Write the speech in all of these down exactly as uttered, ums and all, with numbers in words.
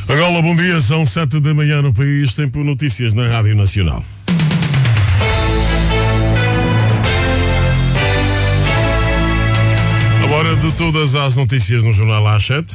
Agora, bom dia, são sete da manhã no país, tempo notícias na Rádio Nacional. A hora de todas as notícias no Jornal às sete.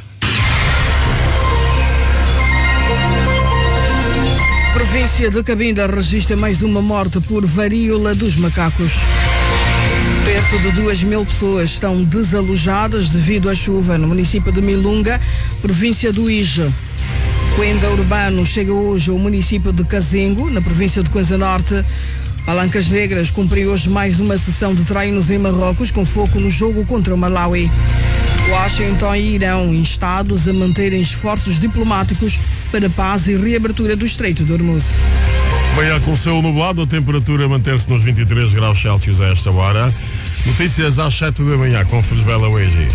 Província de Cabinda registra mais uma morte por varíola dos macacos. Perto de duas mil pessoas estão desalojadas devido à chuva no município de Milunga, província do Ije. Coenda Urbano chega hoje ao município de Cazengo, na província de Coenza Norte. Palancas Negras cumpre hoje mais uma sessão de treinos em Marrocos com foco no jogo contra o Malawi. Washington e Irão instados a manterem esforços diplomáticos para a paz e reabertura do Estreito de Hormuz. Manhã com céu nublado, a temperatura mantém-se nos vinte e três graus Celsius a esta hora. Notícias às sete da manhã com Frisbela Weiji.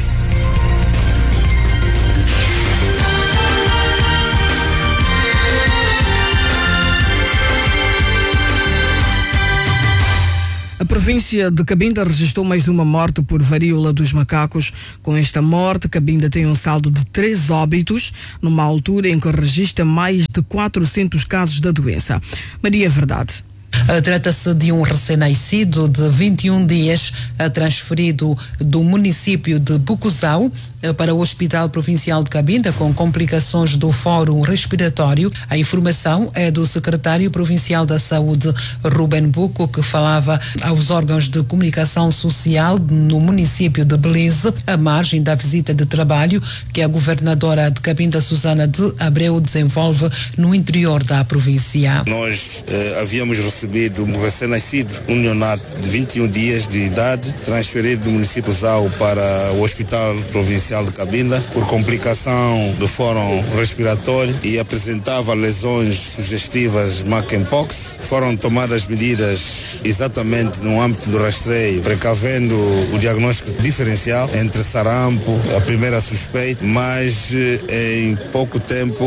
A província de Cabinda registrou mais uma morte por varíola dos macacos. Com esta morte, Cabinda tem um saldo de três óbitos, numa altura em que registra mais de quatrocentos casos da doença. Maria Verdade. Trata-se de um recém-nascido de vinte e um dias, transferido do município de Bucuzau para o Hospital Provincial de Cabinda com complicações do fórum respiratório. A informação é do secretário provincial da Saúde, Ruben Buco, que falava aos órgãos de comunicação social no município de Belize, à margem da visita de trabalho que a governadora de Cabinda, Susana de Abreu, desenvolve no interior da província. Nós eh, havíamos recebido um recém-nascido, um neonato de vinte e um dias de idade, transferido do município de Zau para o Hospital Provincial de Cabinda por complicação do fórum respiratório e apresentava lesões sugestivas monkeypox. Foram tomadas medidas exatamente no âmbito do rastreio, precavendo o diagnóstico diferencial entre sarampo, a primeira suspeita, mas em pouco tempo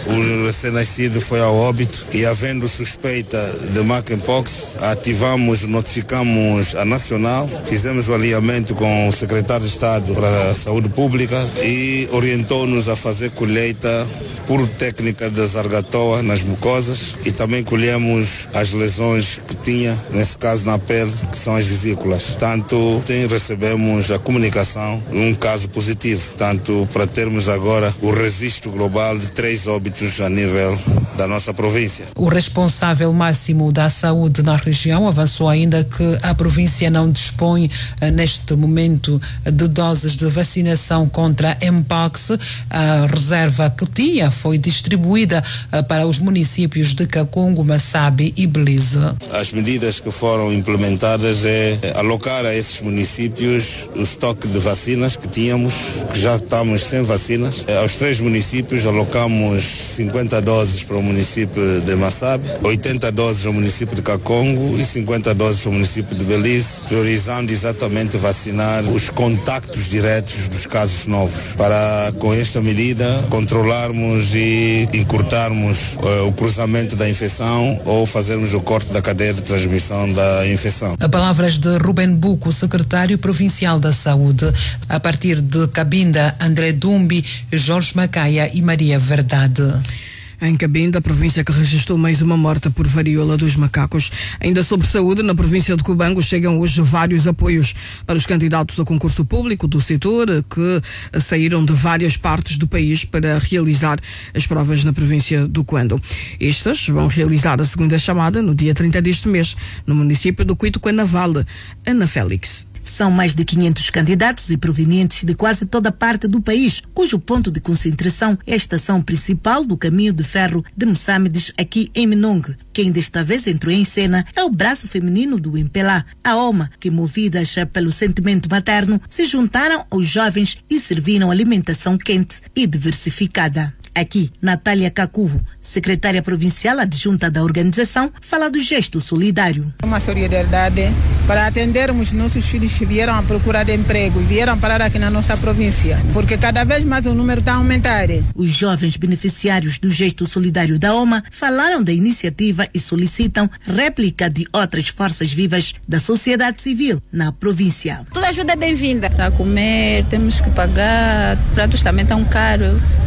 o recém-nascido foi ao óbito e, havendo suspeita de monkeypox, ativamos, notificamos a Nacional, fizemos o alinhamento com o secretário de Estado para a Saúde Pública e orientou-nos a fazer colheita por técnica de Zargatoa nas mucosas e também colhemos as lesões que tinha, nesse caso na pele, que são as vesículas. Tanto tem, recebemos a comunicação, um caso positivo, tanto para termos agora o registro global de três óbitos a nível da nossa província. O responsável máximo da saúde na região avançou ainda que a província não dispõe neste momento de doses de vacinação contra a Mpox. A reserva que tinha foi distribuída para os municípios de Kacongo, Massabi e Belize. As medidas que foram implementadas é alocar a esses municípios o estoque de vacinas que tínhamos, que já estamos sem vacinas. Aos três municípios alocamos cinquenta doses para o município de Massabi, oitenta doses ao município de Kacongo e cinquenta doses para o município de Belize, priorizando exatamente vacinar os contactos diretos dos casos novos, para com esta medida controlarmos e encurtarmos uh, o cruzamento da infecção ou fazermos o corte da cadeia de transmissão da infecção. A palavras de Ruben Buco, secretário provincial da Saúde. A partir de Cabinda, André Dumbi, Jorge Macaia e Maria Verdade. Em Cabinda, a província que registrou mais uma morte por varíola dos macacos. Ainda sobre saúde, na província de Cubango chegam hoje vários apoios para os candidatos ao concurso público do setor que saíram de várias partes do país para realizar as provas na província do Cuando. Estas vão realizar a segunda chamada no dia trinta deste mês, no município do Cuitucanaval. Ana Félix. São mais de quinhentos candidatos e provenientes de quase toda parte do país, cujo ponto de concentração é a estação principal do caminho de ferro de Moçambiques, aqui em Minongue. Quem desta vez entrou em cena é o braço feminino do Impelá, a OMA, que, movidas pelo sentimento materno, se juntaram aos jovens e serviram alimentação quente e diversificada. Aqui, Natália Cacurro, secretária provincial adjunta da organização, fala do gesto solidário. Uma solidariedade para atendermos nossos filhos que vieram à procura de emprego, vieram parar aqui na nossa província, porque cada vez mais o número está a aumentar. Os jovens beneficiários do gesto solidário da OMA falaram da iniciativa e solicitam réplica de outras forças vivas da sociedade civil na província. Toda ajuda é bem-vinda. Para comer, temos que pagar, pratos também tão caros.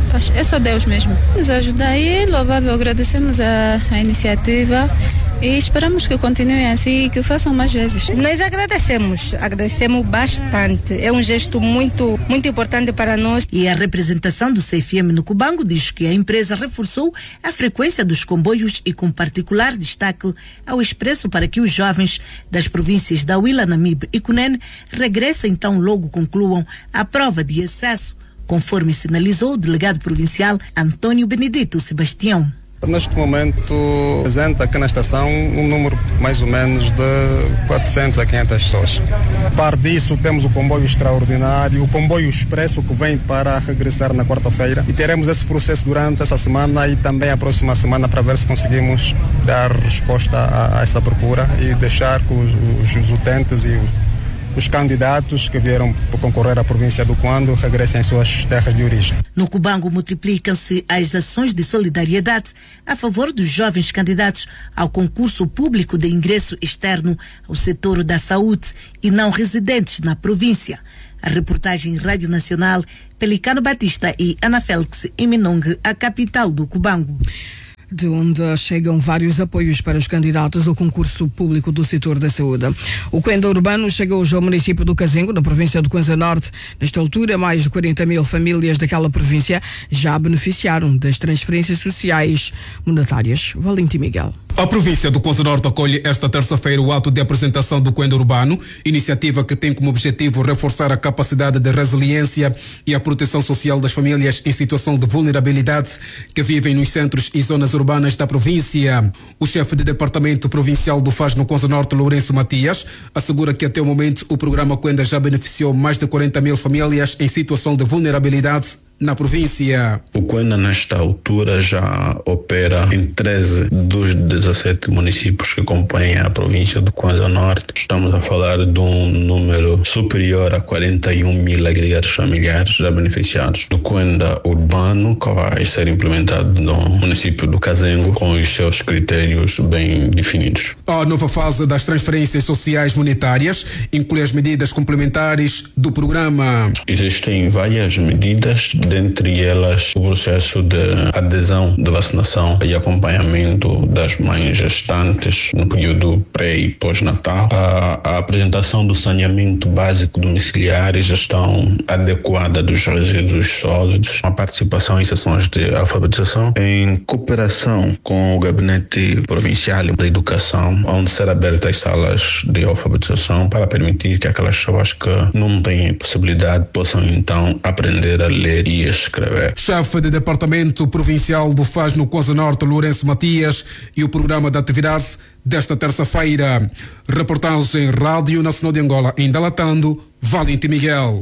É só Deus mesmo. Nos ajuda aí, louvável, agradecemos a, a iniciativa e esperamos que continuem assim e que façam mais vezes. Nós agradecemos, agradecemos bastante. É um gesto muito, muito importante para nós. E a representação do C F M no Cubango diz que a empresa reforçou a frequência dos comboios e com particular destaque ao expresso para que os jovens das províncias da Huila, Namibe e Cunene regressem então logo concluam a prova de acesso, conforme sinalizou o delegado provincial Antônio Benedito Sebastião. Neste momento, presente aqui na estação um número mais ou menos de quatrocentas a quinhentas pessoas. A par disso, temos o comboio extraordinário, o comboio expresso que vem para regressar na quarta-feira. E teremos esse processo durante essa semana e também a próxima semana para ver se conseguimos dar resposta a, a essa procura e deixar que os, os utentes e os os candidatos que vieram para concorrer à província do Cuando regressem às suas terras de origem. No Cubango multiplicam-se as ações de solidariedade a favor dos jovens candidatos ao concurso público de ingresso externo ao setor da saúde e não residentes na província. A reportagem Rádio Nacional, Pelicano Batista e Ana Félix em Minongue, a capital do Cubango. De onde chegam vários apoios para os candidatos ao concurso público do setor da saúde. O Cuenda Urbano chegou hoje ao município do Cazengo, na província do Kwanza Norte. Nesta altura, mais de quarenta mil famílias daquela província já beneficiaram das transferências sociais monetárias. Valentim Miguel. A província do Kwanza Norte acolhe esta terça-feira o ato de apresentação do Cuenda Urbano, iniciativa que tem como objetivo reforçar a capacidade de resiliência e a proteção social das famílias em situação de vulnerabilidade que vivem nos centros e zonas urbanas da província. O chefe de departamento provincial do F A S no Kwanza Norte, Lourenço Matias, assegura que até o momento o programa Cuenda já beneficiou mais de quarenta mil famílias em situação de vulnerabilidade na província. O Cuenda, nesta altura, já opera em treze dos dezessete municípios que compõem a província do Kwanza Norte. Estamos a falar de um número superior a quarenta e um mil agregados familiares já beneficiados do Cuenda Urbano, que vai ser implementado no município do Cazengo com os seus critérios bem definidos. A nova fase das transferências sociais monetárias inclui as medidas complementares do programa. Existem várias medidas, dentre elas o processo de adesão de vacinação e acompanhamento das mães gestantes no período pré e pós-natal, a, a apresentação do saneamento básico domiciliar e gestão adequada dos resíduos sólidos, a participação em sessões de alfabetização em cooperação com o Gabinete Provincial da Educação, onde serão abertas salas de alfabetização para permitir que aquelas pessoas que não têm possibilidade possam então aprender a ler e escrever. Chefe de Departamento Provincial do F A S no Kwanza Norte, Lourenço Matias, e o programa de atividade desta terça-feira. Reportagem Rádio Nacional de Angola, em Dalatando, Valentim Miguel.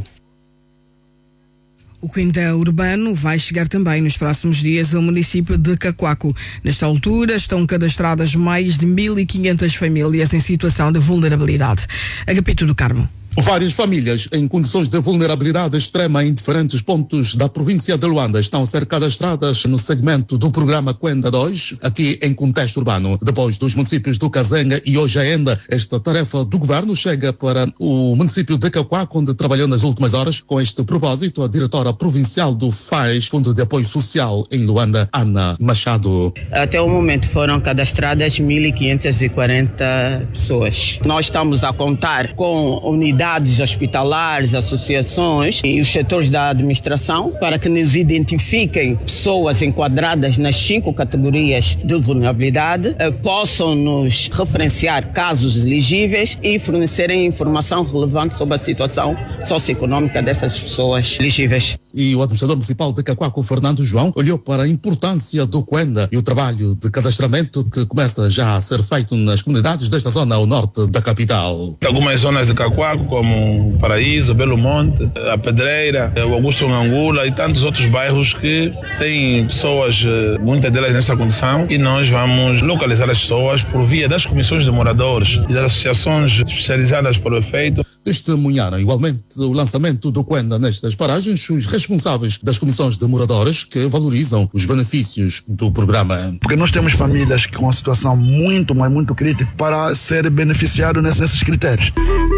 O Cuenda Urbano vai chegar também nos próximos dias ao município de Cacoaco. Nesta altura estão cadastradas mais de mil e quinhentas famílias em situação de vulnerabilidade. Agapito do Carmo. Várias famílias em condições de vulnerabilidade extrema em diferentes pontos da província de Luanda estão a ser cadastradas no segmento do programa Cuenda dois, aqui em contexto urbano. Depois dos municípios do Cazenga e hoje ainda, esta tarefa do governo chega para o município de Cacoaco, onde trabalhou nas últimas horas. Com este propósito, a diretora provincial do F A S, Fundo de Apoio Social em Luanda, Ana Machado. Até o momento foram cadastradas mil quinhentas e quarenta pessoas. Nós estamos a contar com unidades hospitalares, associações e os setores da administração para que nos identifiquem pessoas enquadradas nas cinco categorias de vulnerabilidade, eh, possam nos referenciar casos elegíveis e fornecerem informação relevante sobre a situação socioeconómica dessas pessoas elegíveis. E o administrador municipal de Cacoaco, Fernando João, olhou para a importância do Cuenda e o trabalho de cadastramento que começa já a ser feito nas comunidades desta zona ao norte da capital. Algumas zonas de Cacoaco, como Paraíso, Belo Monte, a Pedreira, o Augusto Ngangula e tantos outros bairros que têm pessoas, muitas delas nessa condição, e nós vamos localizar as pessoas por via das comissões de moradores e das associações especializadas para o efeito. Testemunharam igualmente o lançamento do Cuenda nestas paragens os responsáveis das comissões de moradores que valorizam os benefícios do programa. Porque nós temos famílias com uma situação muito, mas muito crítica para ser beneficiado nesses critérios.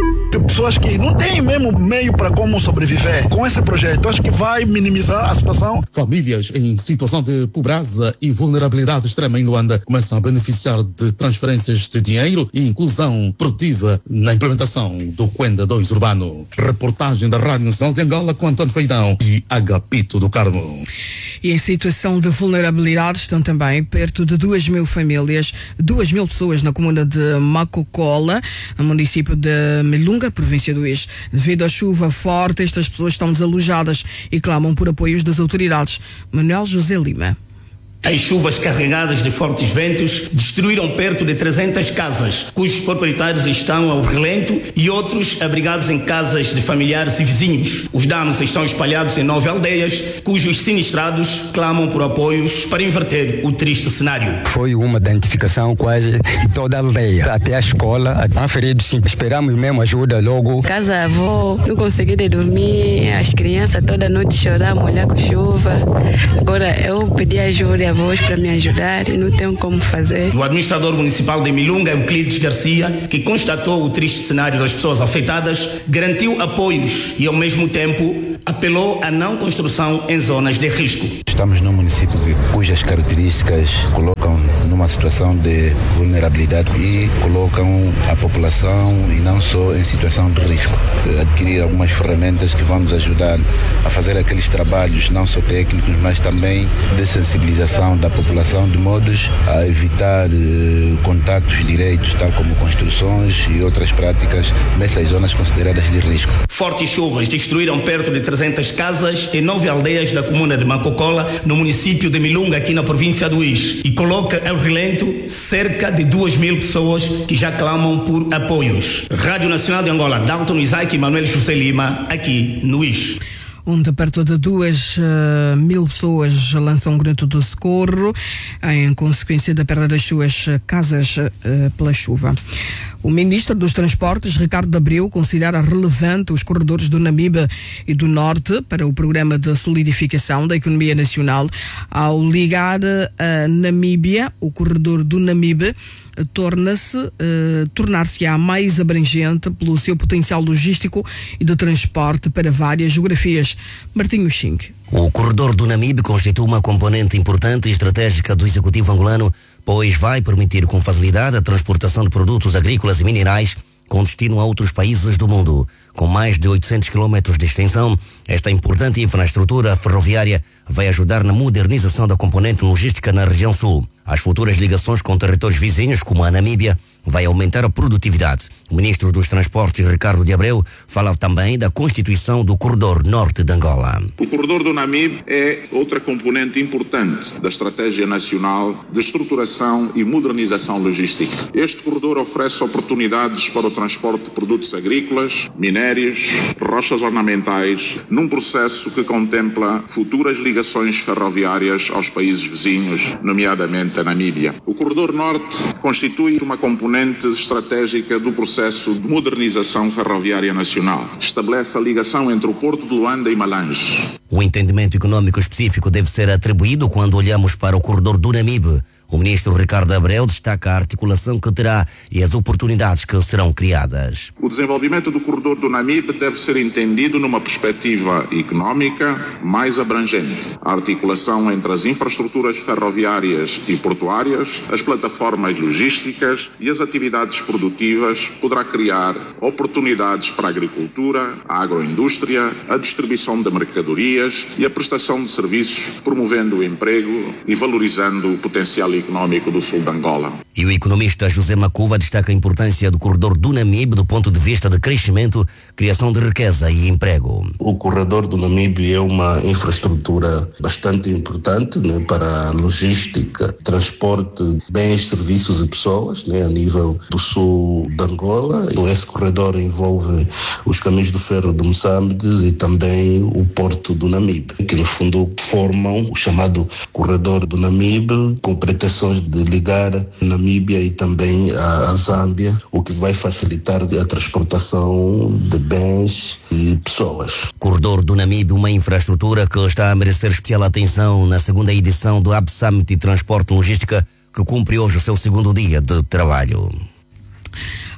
pessoas que não têm mesmo meio para como sobreviver. Com esse projeto, acho que vai minimizar a situação. Famílias em situação de pobreza e vulnerabilidade extrema em Luanda começam a beneficiar de transferências de dinheiro e inclusão produtiva na implementação do Quenda dois Urbano. Reportagem da Rádio Nacional de Angola com António Feidão e Agapito do Carmo. E em situação de vulnerabilidade estão também perto de duas mil famílias, duas mil pessoas na comuna de Macocola, no município de Milunga, província do Ix. Devido à chuva forte, estas pessoas estão desalojadas e clamam por apoios das autoridades. Manuel José Lima. As chuvas carregadas de fortes ventos destruíram perto de trezentas casas, cujos proprietários estão ao relento e outros abrigados em casas de familiares e vizinhos. Os danos estão espalhados em nove aldeias, cujos sinistrados clamam por apoios para inverter o triste cenário. Foi uma identificação quase de toda a aldeia, até a escola, há feridos sim. Esperamos mesmo ajuda logo. Casa avó, não consegui de dormir, as crianças toda noite chorar, molhar com chuva. Agora eu pedi ajuda voz para me ajudar e não tenho como fazer. O administrador municipal de Milunga, Euclides Garcia, que constatou o triste cenário das pessoas afetadas, garantiu apoios e ao mesmo tempo apelou à não construção em zonas de risco. Estamos num município cujas características colocam numa situação de vulnerabilidade e colocam a população, e não só em situação de risco, de adquirir algumas ferramentas que vão nos ajudar a fazer aqueles trabalhos não só técnicos, mas também de sensibilização da população, de modos a evitar eh, contactos diretos, tal como construções e outras práticas nessas zonas consideradas de risco. Fortes chuvas destruíram perto de trezentas casas em nove aldeias da comuna de Macocola, no município de Milunga, aqui na província do Ix, e coloca ao relento cerca de duas mil pessoas que já clamam por apoios. Rádio Nacional de Angola, Dalton Isaac e Manuel José Lima, aqui no Ix. Onde perto de duas uh, mil pessoas lançam um grito de socorro em consequência da perda das suas casas uh, pela chuva. O ministro dos Transportes, Ricardo Abreu, considera relevante os corredores do Namibe e do Norte para o programa de solidificação da economia nacional. Ao ligar a Namíbia, o corredor do Namibe torna-se, uh, tornar-se-á mais abrangente pelo seu potencial logístico e de transporte para várias geografias. Martinho Xing. O corredor do Namibe constitui uma componente importante e estratégica do executivo angolano, pois vai permitir com facilidade a transportação de produtos agrícolas e minerais com destino a outros países do mundo. Com mais de oitocentos quilômetros de extensão, esta importante infraestrutura ferroviária vai ajudar na modernização da componente logística na região sul. As futuras ligações com territórios vizinhos, como a Namíbia, vai aumentar a produtividade. O ministro dos Transportes, Ricardo de Abreu, fala também da constituição do corredor norte de Angola. O corredor do Namibe é outra componente importante da estratégia nacional de estruturação e modernização logística. Este corredor oferece oportunidades para o transporte de produtos agrícolas, minérios, rochas ornamentais, num processo que contempla futuras ligações ferroviárias aos países vizinhos, nomeadamente a Namíbia. O corredor norte constitui uma componente estratégica do processo de modernização ferroviária nacional. Estabelece a ligação entre o Porto de Luanda e Malange. O entendimento econômico específico deve ser atribuído quando olhamos para o corredor do Namibe. O ministro Ricardo Abreu destaca a articulação que terá e as oportunidades que serão criadas. O desenvolvimento do corredor do Namibe deve ser entendido numa perspectiva económica mais abrangente. A articulação entre as infraestruturas ferroviárias e portuárias, as plataformas logísticas e as atividades produtivas poderá criar oportunidades para a agricultura, a agroindústria, a distribuição de mercadorias e a prestação de serviços, promovendo o emprego e valorizando o potencial económico do sul de Angola. E o economista José Macuva destaca a importância do corredor do Namibe do ponto de vista de crescimento, criação de riqueza e emprego. O corredor do Namibe é uma infraestrutura bastante importante, né, para a logística, transporte de bens, serviços e pessoas, né, a nível do sul de Angola. Esse corredor envolve os caminhos do ferro de Moçambique e também o porto do Namibe, que no fundo formam o chamado corredor do Namibe, com pretensões de ligar Namíbia e também a, a Zâmbia, o que vai facilitar a transportação de bens e pessoas. Corredor do Namibe, uma infraestrutura que está a merecer especial atenção na segunda edição do Hub Summit de Transporte e Logística, que cumpre hoje o seu segundo dia de trabalho.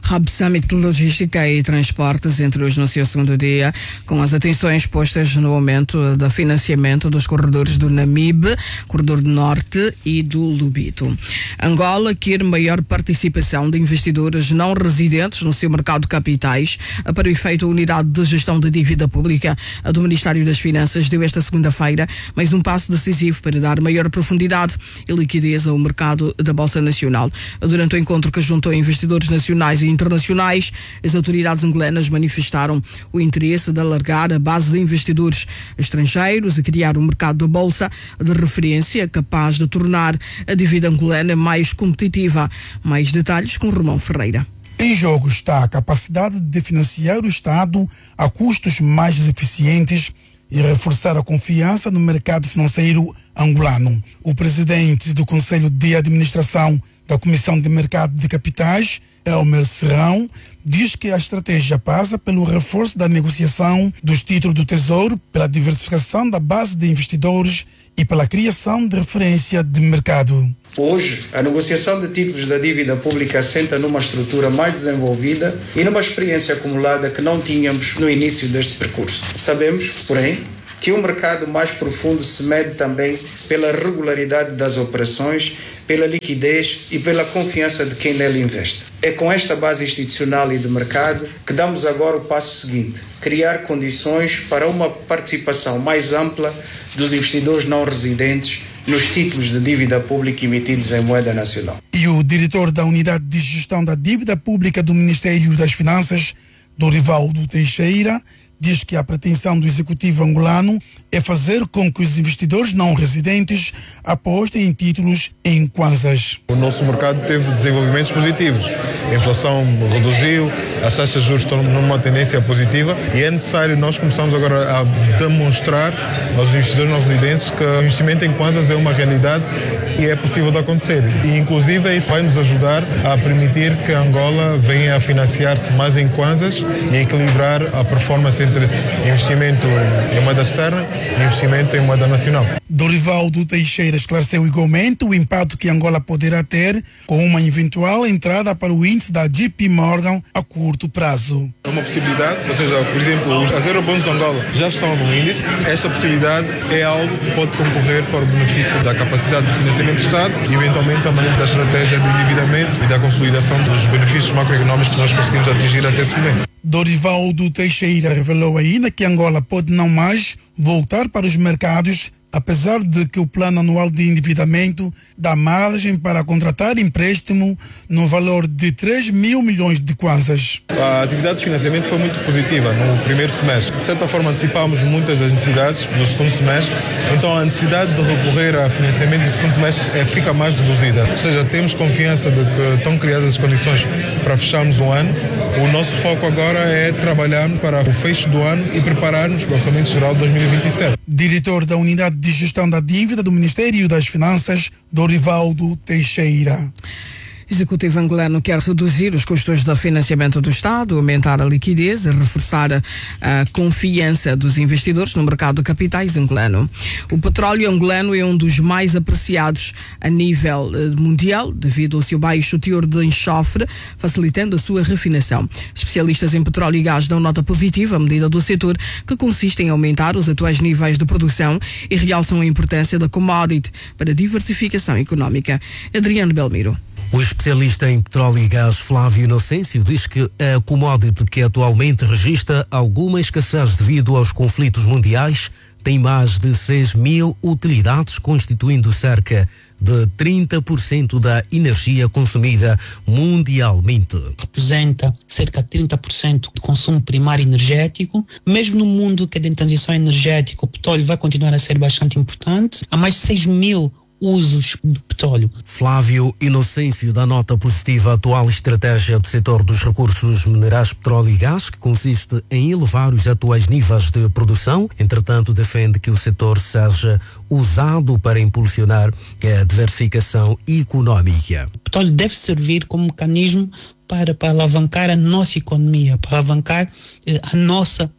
Hub Summit de Logística e Transportes entre hoje no seu segundo dia, com as atenções postas no aumento do financiamento dos corredores do Namibe, Corredor do Norte e do Lubito. Angola quer maior participação de investidores não residentes no seu mercado de capitais. Para o efeito, a Unidade de Gestão da Dívida Pública do Ministério das Finanças deu esta segunda-feira mais um passo decisivo para dar maior profundidade e liquidez ao mercado da Bolsa Nacional. Durante o encontro que juntou investidores nacionais e internacionais, as autoridades angolanas manifestaram o interesse de alargar a base de investidores estrangeiros e criar um mercado da Bolsa de referência capaz de tornar a dívida angolana mais competitiva. Mais detalhes com Romão Ferreira. Em jogo está a capacidade de financiar o Estado a custos mais eficientes e reforçar a confiança no mercado financeiro angolano. O presidente do Conselho de Administração da Comissão de Mercado de Capitais, Elmer Serrão, diz que a estratégia passa pelo reforço da negociação dos títulos do Tesouro, pela diversificação da base de investidores e pela criação de referência de mercado. Hoje, a negociação de títulos da dívida pública assenta numa estrutura mais desenvolvida e numa experiência acumulada que não tínhamos no início deste percurso. Sabemos, porém, que um mercado mais profundo se mede também pela regularidade das operações, pela liquidez e pela confiança de quem nele investe. É com esta base institucional e de mercado que damos agora o passo seguinte: criar condições para uma participação mais ampla dos investidores não residentes nos títulos de dívida pública emitidos em moeda nacional. E o diretor da Unidade de Gestão da Dívida Pública do Ministério das Finanças, Dorivaldo Teixeira, diz que a pretensão do executivo angolano é fazer com que os investidores não residentes apostem em títulos em kwanzas. O nosso mercado teve desenvolvimentos positivos. A inflação reduziu, as taxas de juros estão numa tendência positiva e é necessário nós começarmos agora a demonstrar aos investidores não residentes que o investimento em kwanzas é uma realidade e é possível de acontecer. E inclusive isso vai nos ajudar a permitir que a Angola venha a financiar-se mais em kwanzas e equilibrar a performance entre investimento em moeda externa e investimento em moeda nacional. Dorivaldo Teixeira esclareceu igualmente o impacto que Angola poderá ter com uma eventual entrada para o índice da J P Morgan a curto prazo. É uma possibilidade, ou seja, por exemplo, os Eurobonds de Angola já estão no índice. Esta possibilidade é algo que pode concorrer para o benefício da capacidade de financiamento do Estado e eventualmente também da estratégia de endividamento e da consolidação dos benefícios macroeconómicos que nós conseguimos atingir até esse momento. Dorivaldo Teixeira revelou ainda que Angola pode não mais voltar para os mercados, apesar de que o plano anual de endividamento dá margem para contratar empréstimo no valor de três mil milhões de kwanzas. A atividade de financiamento foi muito positiva no primeiro semestre. De certa forma, antecipámos muitas das necessidades do segundo semestre, então a necessidade de recorrer a financiamento do segundo semestre é, fica mais reduzida. Ou seja, temos confiança de que estão criadas as condições para fecharmos o ano. O nosso foco agora é trabalharmos para o fecho do ano e prepararmos para o Orçamento Geral de dois mil e vinte e sete. Diretor da Unidade de Gestão da Dívida do Ministério das Finanças, Dorivaldo Teixeira. Executivo angolano quer reduzir os custos do financiamento do Estado, aumentar a liquidez e reforçar a, a confiança dos investidores no mercado de capitais angolano. O petróleo angolano é um dos mais apreciados a nível uh, mundial, devido ao seu baixo teor de enxofre, facilitando a sua refinação. Especialistas em petróleo e gás dão nota positiva à medida do setor, que consiste em aumentar os atuais níveis de produção e realçam a importância da commodity para a diversificação económica. Adriano Belmiro. O especialista em petróleo e gás Flávio Inocêncio diz que a commodity, que atualmente registra alguma escassez devido aos conflitos mundiais, tem mais de seis mil utilidades, constituindo cerca de trinta por cento da energia consumida mundialmente. Representa cerca de trinta por cento do consumo primário energético. Mesmo no mundo que é de transição energética, o petróleo vai continuar a ser bastante importante. Há mais de seis mil usos do petróleo. Flávio Inocêncio dá nota positiva à atual estratégia do setor dos recursos minerais, petróleo e gás, que consiste em elevar os atuais níveis de produção. Entretanto, defende que o setor seja usado para impulsionar a diversificação económica. O petróleo deve servir como mecanismo para, para alavancar a nossa economia, para alavancar eh, a nossa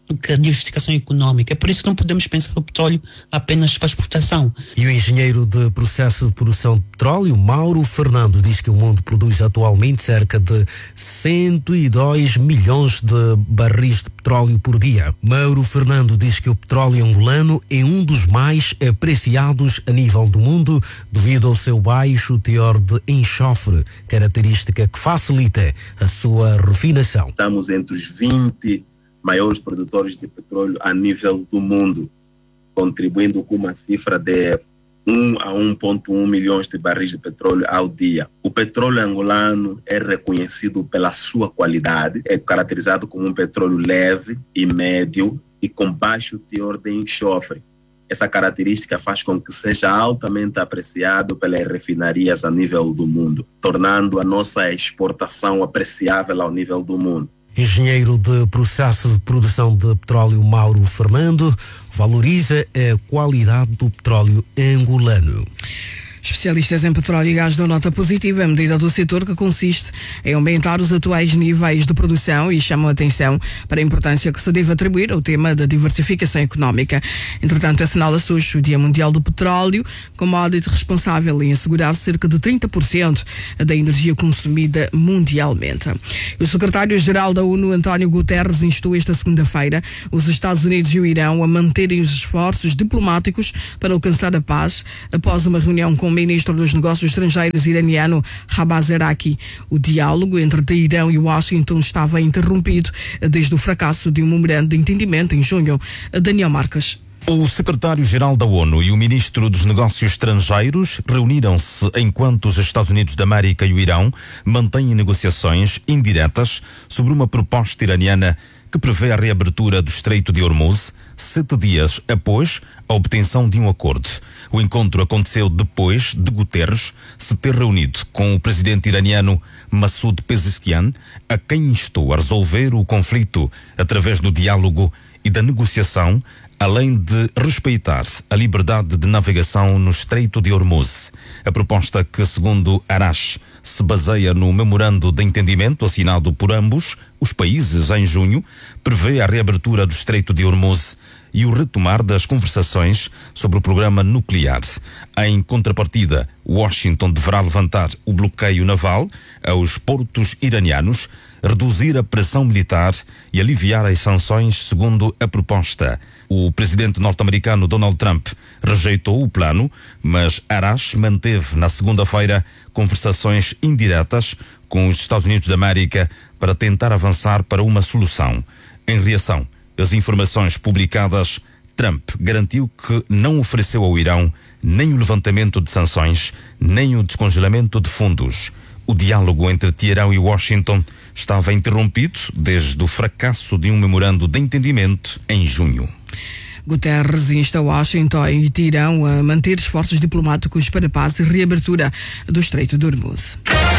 do que a diversificação econômica. É por isso que não podemos pensar o petróleo apenas para exportação. E o engenheiro de processo de produção de petróleo, Mauro Fernando, diz que o mundo produz atualmente cerca de cento e dois milhões de barris de petróleo por dia. Mauro Fernando diz que o petróleo angolano é um dos mais apreciados a nível do mundo devido ao seu baixo teor de enxofre, característica que facilita a sua refinação. Estamos entre os vinte maiores produtores de petróleo a nível do mundo, contribuindo com uma cifra de um a um vírgula um milhões de barris de petróleo ao dia. O petróleo angolano é reconhecido pela sua qualidade, é caracterizado como um petróleo leve e médio e com baixo teor de enxofre. Essa característica faz com que seja altamente apreciado pelas refinarias a nível do mundo, tornando a nossa exportação apreciável ao nível do mundo. Engenheiro de processo de produção de petróleo Mauro Fernando valoriza a qualidade do petróleo angolano. Especialistas em petróleo e gás dão nota positiva à medida do setor, que consiste em aumentar os atuais níveis de produção, e chamam a atenção para a importância que se deve atribuir ao tema da diversificação económica. Entretanto, assinala-se hoje o Dia Mundial do Petróleo, commodity responsável em assegurar cerca de trinta por cento da energia consumida mundialmente. O secretário-geral da ONU, António Guterres, instou esta segunda-feira os Estados Unidos e o Irão a manterem os esforços diplomáticos para alcançar a paz, após uma reunião com o ministro dos Negócios Estrangeiros iraniano Abbas Araqi. O diálogo entre Teherão e Washington estava interrompido desde o fracasso de um memorando de entendimento em junho. Daniel Marques. O secretário-geral da ONU e o ministro dos Negócios Estrangeiros reuniram-se enquanto os Estados Unidos da América e o Irão mantêm negociações indiretas sobre uma proposta iraniana que prevê a reabertura do Estreito de Hormuz sete dias após a obtenção de um acordo. O encontro aconteceu depois de Guterres se ter reunido com o presidente iraniano Massoud Pezeshkian, a quem instou a resolver o conflito através do diálogo e da negociação, além de respeitar a liberdade de navegação no Estreito de Hormuz. A proposta, que segundo Arash se baseia no memorando de entendimento assinado por ambos os países em junho, prevê a reabertura do Estreito de Hormuz e o retomar das conversações sobre o programa nuclear. Em contrapartida, Washington deverá levantar o bloqueio naval aos portos iranianos, reduzir a pressão militar e aliviar as sanções, segundo a proposta. O presidente norte-americano Donald Trump rejeitou o plano, mas Arash manteve na segunda-feira conversações indiretas com os Estados Unidos da América para tentar avançar para uma solução. Em reação às informações publicadas, Trump garantiu que não ofereceu ao Irão nem o levantamento de sanções, nem o descongelamento de fundos. O diálogo entre Teherão e Washington estava interrompido desde o fracasso de um memorando de entendimento em junho. Guterres insta Washington e Teherão a manter esforços diplomáticos para a paz e reabertura do Estreito de Hormuz.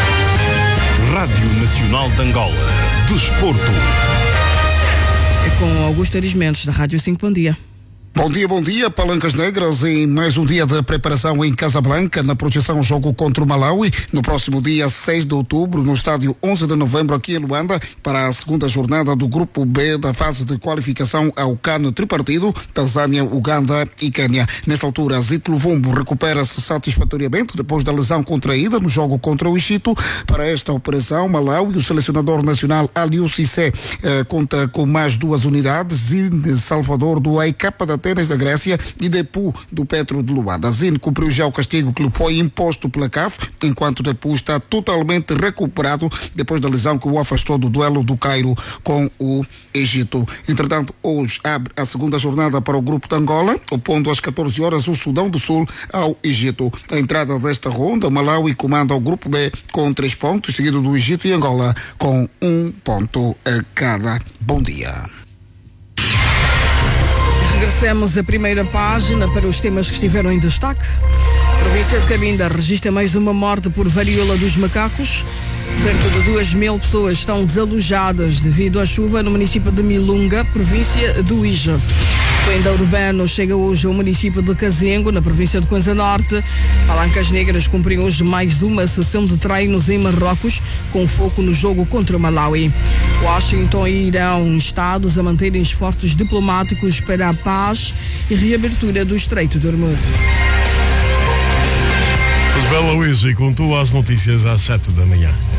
Rádio Nacional de Angola. Desporto. É com Augusto Arismentos, da Rádio cinco. Bom dia. Bom dia, bom dia. Palancas Negras em mais um dia de preparação em Casablanca, na projeção jogo contra o Malawi, no próximo dia seis de outubro, no estádio onze de novembro, aqui em Luanda, para a segunda jornada do Grupo B da fase de qualificação ao CAN tripartido, Tanzânia, Uganda e Quênia. Nesta altura, Zito Luvumbo recupera-se satisfatoriamente depois da lesão contraída no jogo contra o Egito. Para esta operação, Malawi, o selecionador nacional Aliou Cissé eh, conta com mais duas unidades, Zine Salvador do A I C A da Atenas da Grécia e Depu do Petro de Luanda. Zine cumpriu já o castigo que lhe foi imposto pela C A F, enquanto Depu está totalmente recuperado depois da lesão que o afastou do duelo do Cairo com o Egito. Entretanto, hoje abre a segunda jornada para o Grupo de Angola, opondo às catorze horas o Sudão do Sul ao Egito. A entrada desta ronda, Malawi comanda o Grupo B com três pontos, seguido do Egito e Angola com um ponto a cada. Bom dia. Regressamos à primeira página para os temas que estiveram em destaque. A província de Cabinda registra mais uma morte por varíola dos macacos. Perto de duas mil pessoas estão desalojadas devido à chuva no município de Milunga, província do Ija. Quenda Urbano chega hoje ao município de Cazengo, na província de Kwanza Norte. Palancas Negras cumpriu hoje mais uma sessão de treinos em Marrocos, com foco no jogo contra Malawi. Washington e Irão, estados a manterem esforços diplomáticos para a paz e reabertura do Estreito de Hormuz. Bela Luís, e contou as notícias às sete da manhã.